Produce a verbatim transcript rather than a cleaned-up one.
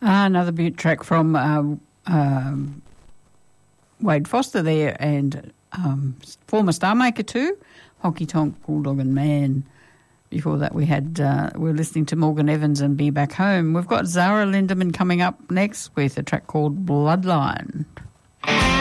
Uh, another beaut track from um, um, Wade Foster there and um, former Star Maker too, Honky Tonk, Bulldog and Man. Before that we had, uh, we were listening to Morgan Evans and Be Back Home. We've got Zara Lindemann coming up next with a track called Bloodline.